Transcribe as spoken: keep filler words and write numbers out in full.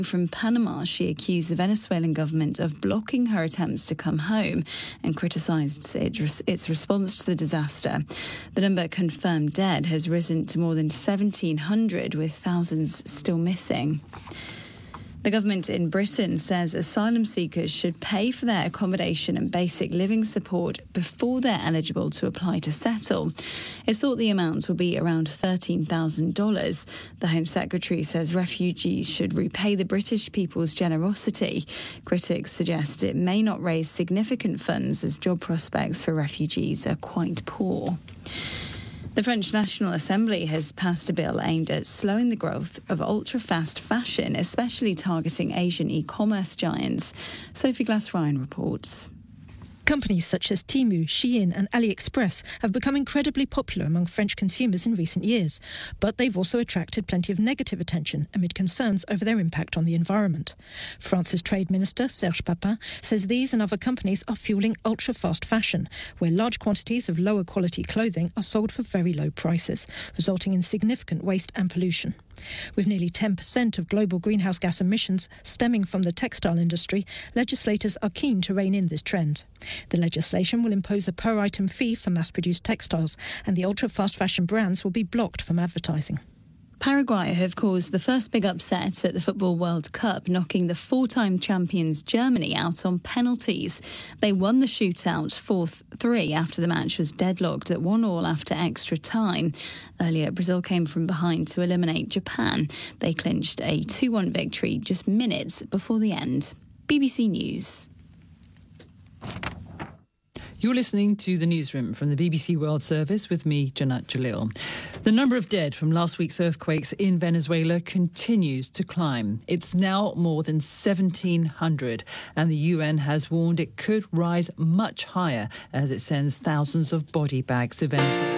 From Panama, she accused the Venezuelan government of blocking her attempts to come home and criticised its response to the disaster. The number confirmed dead has risen to more than seventeen hundred, with thousands still missing. The government in Britain says asylum seekers should pay for their accommodation and basic living support before they're eligible to apply to settle. It's thought the amount will be around thirteen thousand dollars. The Home Secretary says refugees should repay the British people's generosity. Critics suggest it may not raise significant funds as job prospects for refugees are quite poor. The French National Assembly has passed a bill aimed at slowing the growth of ultra-fast fashion, especially targeting Asian e-commerce giants. Sophie Glass-Ryan reports. Companies such as Temu, Shein and AliExpress have become incredibly popular among French consumers in recent years, but they've also attracted plenty of negative attention amid concerns over their impact on the environment. France's Trade Minister, Serge Papin, says these and other companies are fueling ultra-fast fashion, where large quantities of lower quality clothing are sold for very low prices, resulting in significant waste and pollution. With nearly ten percent of global greenhouse gas emissions stemming from the textile industry, legislators are keen to rein in this trend. The legislation will impose a per-item fee for mass-produced textiles, and the ultra-fast fashion brands will be blocked from advertising. Paraguay have caused the first big upset at the Football World Cup, knocking the four-time champions Germany out on penalties. They won the shootout four three after the match was deadlocked at one all after extra time. Earlier, Brazil came from behind to eliminate Japan. They clinched a two one victory just minutes before the end. B B C News. You're listening to The Newsroom from the B B C World Service with me, Janat Jalil. The number of dead from last week's earthquakes in Venezuela continues to climb. It's now more than seventeen hundred, and the U N has warned it could rise much higher as it sends thousands of body bags to Venezuela.